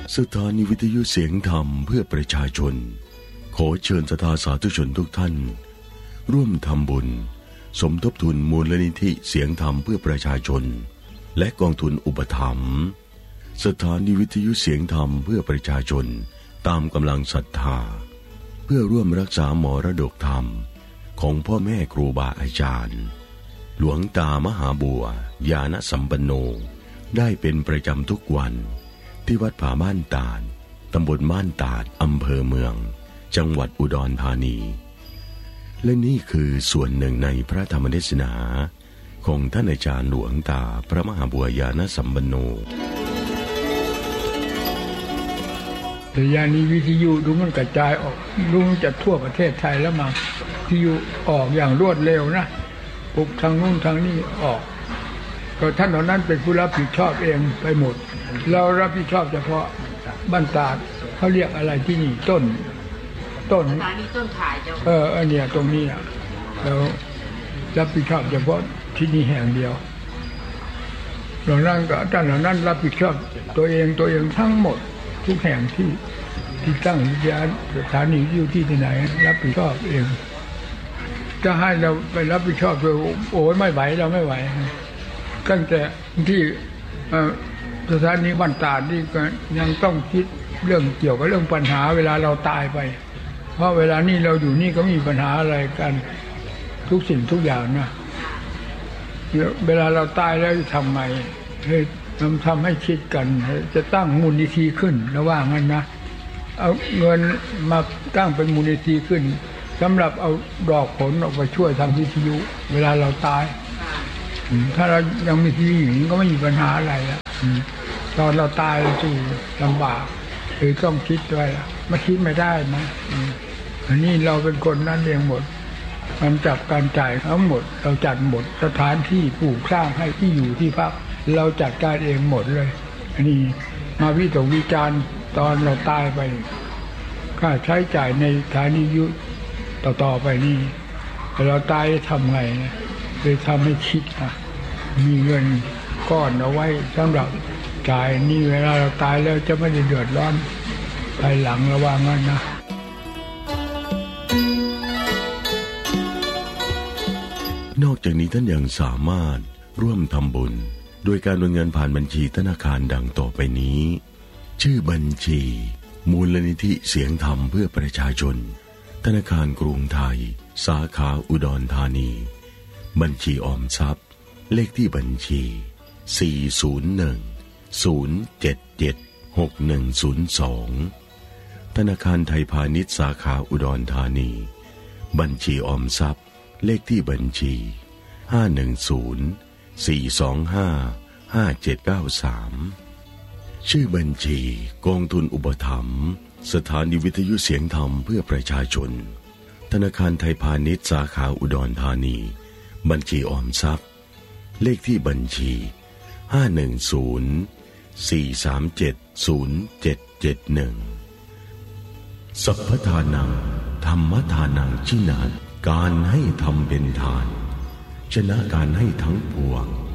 สถานีวิทยุเสียงธรรมเพื่อประชาชนขอเชิญศรัทธาสาธุชนทุกท่านร่วมทำบุญสมทบทุนมูลนิธิเสียงธรรมเพื่อประชาชนและกองทุนอุปถัมภ์สถานีวิทยุเสียงธรรมเพื่อประชาชนตามกำลังศรัทธาเพื่อร่วมรักษามรดกธรรมของพ่อแม่ครูบาอาจารย์หลวงตามหาบัวญาณสัมปันโนได้เป็นประจำทุกวันที่วัดผาบ้านตาดตำบลบ้านตาดอำเภอเมืองจังหวัดอุดรธานีและนี่คือส่วนหนึ่งในพระธรรมเทศนาของท่านอาจารย์หลวงตาพระมหาบัวญาณสัมปันโนแต่ยานี้วิทยุดูมันกระจายออกรู้จะทั่วประเทศไทยแล้วมาวิทยุออกอย่างรวดเร็วนะปุ๊บทางนู้นทางนี้ออกก็ท่านเหล่านั้นเป็นผู้รับผิดชอบเองไปหมดเรารับผิดชอบเฉพาะบ้านตาดเขาเรียกอะไรที่นี่ต้นสถานีต้นถ่ายเจ้าอันเนี้ยตรงนี้เรารับผิดชอบเฉพาะที่นี่แห่งเดียวเหล่านั้นก็ท่านเหล่านั้นรับผิดชอบตัวเองทั้งหมดทุกแห่งที่ตั้งสถานีอยู่ที่ไหนรับผิดชอบเองจะให้เราไปรับผิดชอบโดยโอ้ยไม่ไหวเราไม่ไหวตั้งแต่ที่สถานีบ้านตาดนี่ก็ยังต้องคิดเรื่องเกี่ยวกับเรื่องปัญหาเวลาเราตายไปเพราะเวลานี้เราอยู่นี่ก็มีปัญหาอะไรกันทุกสิ่งทุกอย่างนะเวลาเราตายแล้วทำไงทำให้คิดกันจะตั้งมูลนิธิขึ้นระหว่างนั้นนะเอาเงินมาตั้งเป็นมูลนิธิขึ้นสำหรับเอาดอกผลออกไปช่วยทางวิทยุเวลาเราตายถ้าเรายังมีที่อยู่ก็ไม่มีปัญหาอะไรแล้วตอนเราตายเราจะลำบากคือต้องคิดด้วยไม่คิดไม่ได้นะอันนี้เราเป็นคนนั่นเองหมดมันจับการจ่ายทั้งหมดเราจัดหมดสถานที่ปลูกสร้างให้ที่อยู่ที่พักเราจัดการเองหมดเลยอันนี้มาวิตกวิจารณ์ตอนเราตายไปค่าใช้จ่ายในสถานียุต่อไปนี่เราตายทำไงนะเลยทำให้คิดมีเงินก้อนเอาไว้สำหรับจ่ายนี่เวลาเราตายแล้วจะไม่ได้เดือดร้อนภายหลังระวังงั้นนะนอกจากนี้ท่านยังสามารถร่วมทำบุญโดยการโอนเงินผ่านบัญชีธนาคารดังต่อไปนี้ชื่อบัญชีมูลนิธิเสียงธรรมเพื่อประชาชนธนาคารกรุงไทยสาขาอุดรธานีบัญชีออมทรัพย์เลขที่บัญชี401-077-6102ธนาคารไทยพาณิชย์สาขาอุดรธานีบัญชีออมทรัพย์เลขที่บัญชี510-425-5793ชื่อบัญชีกองทุนอุปถัมภ์สถานีวิทยุเสียงธรรมเพื่อประชาชนธนาคารไทยพาณิชย์สาขาอุดรธานีบัญชีออมทรัพย์เลขที่บัญชี510-437-0771สัพพทานังธรรมทานังชินาการให้ทำเป็นทานชนะการให้ทั้งปวง